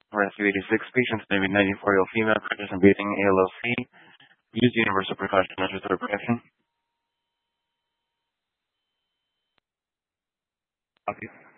Rescue 86, patients may be 94-year-old female, practicing breathing, ALOC. Use universal precaution measures for protection. Copy.